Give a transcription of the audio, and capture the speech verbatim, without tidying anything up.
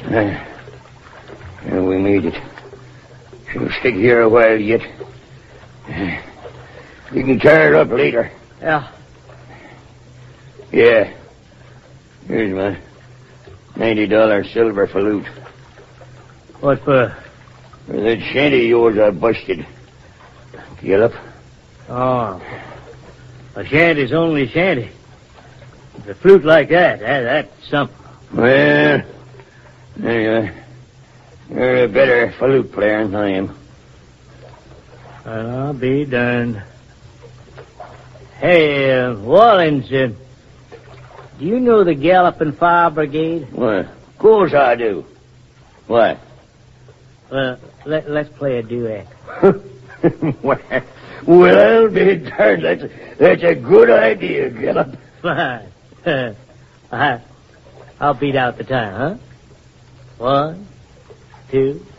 Uh, and we made it. She'll stick here a while yet. Uh, you can tear it up later. Yeah. Yeah. Here's my ninety dollars silver for loot. What for? For that shanty of yours I busted. Gallop. Oh. A shanty's only a shanty. With a flute like that, that that's something. Well, anyway, you're a better flute player than I am. Well, I'll be darned. Hey, uh, Wallins, uh, do you know the Galloping Fire Brigade? Well, of course I do. What? Well, let, let's play a duet. well, well, I'll be darned. That's, that's a good idea, Gallop. Fine. I, I'll beat out the time, huh? One, two,